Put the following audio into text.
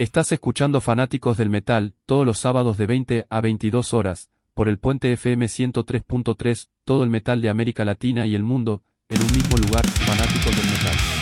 Estás escuchando Fanáticos del Metal, todos los sábados de 20 a 22 horas, por el Puente FM 103.3, todo el metal de América Latina y el mundo, en un mismo lugar, Fanáticos del Metal.